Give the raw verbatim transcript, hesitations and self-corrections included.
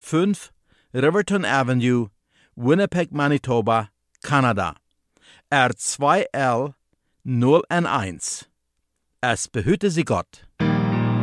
fünf Riverton Avenue, Winnipeg, Manitoba, Kanada. R zwei L null eins. Es behüte Sie Gott.